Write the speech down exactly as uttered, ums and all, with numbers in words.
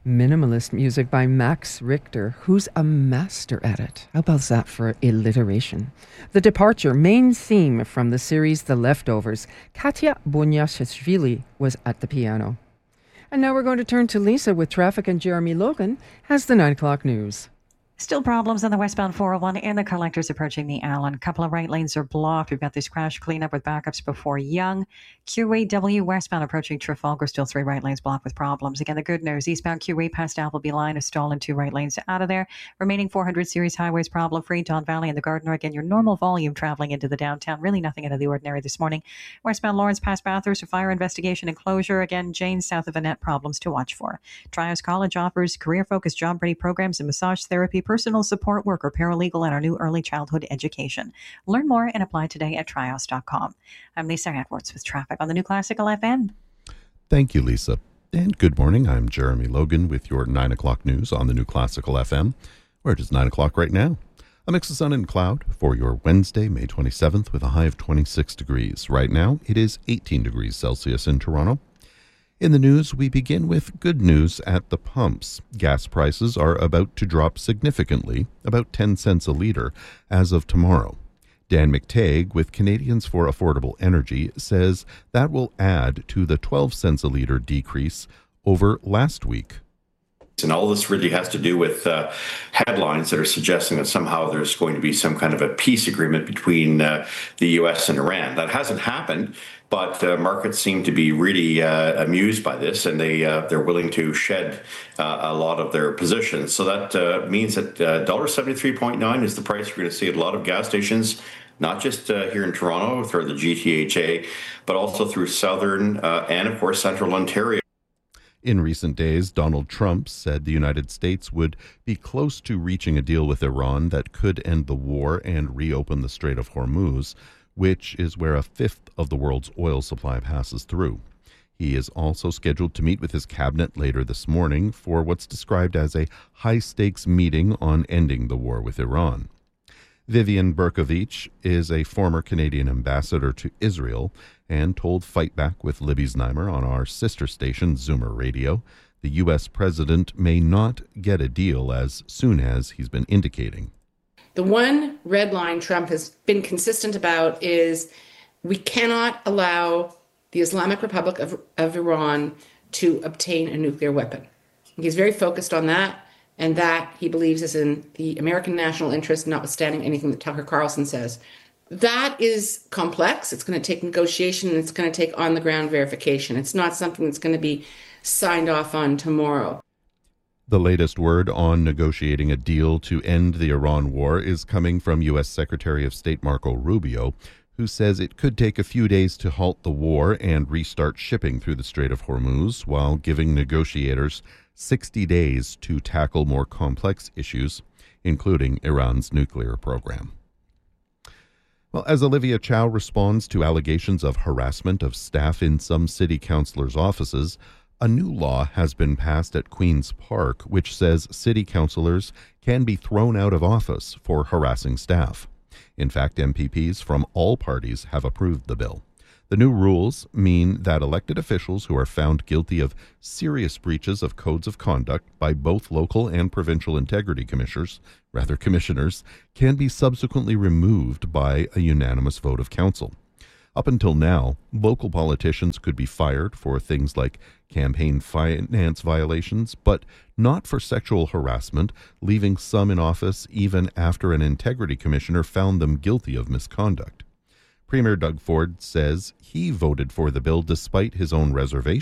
Minimalist music by Max Richter, who's a master at it. How about that for alliteration? The Departure, main theme from the series The Leftovers. Katya Bunyashvili was at the piano. And now we're going to turn to Lisa with traffic, and Jeremy Logan has the nine o'clock news. Still problems on the westbound four oh one and the collectors approaching the Allen. A couple of right lanes are blocked. We've got this crash cleanup with backups before Yonge. Q A W westbound approaching Trafalgar, still three right lanes blocked with problems. Again, the good news, eastbound Q A past Appleby line is stalled and two right lanes out of there. Remaining four hundred series highways problem-free. Don Valley and the Gardner, again, your normal volume traveling into the downtown. Really nothing out of the ordinary this morning. Westbound Lawrence past Bathurst, a fire investigation and closure. Again, Jane south of Annette, problems to watch for. Trios College offers career-focused job-ready programs in massage therapy, personal support worker, paralegal, and our new early childhood education. Learn more and apply today at trios dot com. I'm Lisa Edwards with traffic on the New Classical F M. Thank you, Lisa. And good morning. I'm Jeremy Logan with your nine o'clock news on the New Classical F M, where it is nine o'clock right now. A mix of sun and cloud for your Wednesday, May twenty-seventh, with a high of twenty-six degrees. Right now, it is eighteen degrees Celsius in Toronto. In the news, we begin with good news at the pumps. Gas prices are about to drop significantly, about ten cents a litre, as of tomorrow. Dan McTague with Canadians for Affordable Energy says that will add to the twelve cents a litre decrease over last week. And all this really has to do with uh, headlines that are suggesting that somehow there's going to be some kind of a peace agreement between uh, the U S and Iran. That hasn't happened, but uh, markets seem to be really uh, amused by this, and they, uh, they're willing to shed uh, a lot of their positions. So that uh, means that uh, one dollar seventy-three point nine is the price you're going to see at a lot of gas stations, not just uh, here in Toronto through the G T H A, but also through Southern uh, and, of course, Central Ontario. In recent days, Donald Trump said the United States would be close to reaching a deal with Iran that could end the war and reopen the Strait of Hormuz, which is where a fifth of the world's oil supply passes through. He is also scheduled to meet with his cabinet later this morning for what's described as a high-stakes meeting on ending the war with Iran. Vivian Berkovich is a former Canadian ambassador to Israel and told Fight Back with Libby Znaimer on our sister station, Zoomer Radio, the U S president may not get a deal as soon as he's been indicating. The one red line Trump has been consistent about is we cannot allow the Islamic Republic of, of Iran to obtain a nuclear weapon. He's very focused on that. And that, he believes, is in the American national interest, notwithstanding anything that Tucker Carlson says. That is complex. It's going to take negotiation, and it's going to take on-the-ground verification. It's not something that's going to be signed off on tomorrow. The latest word on negotiating a deal to end the Iran war is coming from U S Secretary of State Marco Rubio, who says it could take a few days to halt the war and restart shipping through the Strait of Hormuz, while giving negotiators sixty days to tackle more complex issues, including Iran's nuclear program. Well, as Olivia Chow responds to allegations of harassment of staff in some city councillors' offices, a new law has been passed at Queen's Park which says city councillors can be thrown out of office for harassing staff. In fact, M P Ps from all parties have approved the bill. The new rules mean that elected officials who are found guilty of serious breaches of codes of conduct by both local and provincial integrity commissioners, rather commissioners, can be subsequently removed by a unanimous vote of council. Up until now, local politicians could be fired for things like campaign finance violations, but not for sexual harassment, leaving some in office even after an integrity commissioner found them guilty of misconduct. Premier Doug Ford says he voted for the bill despite his own reservations.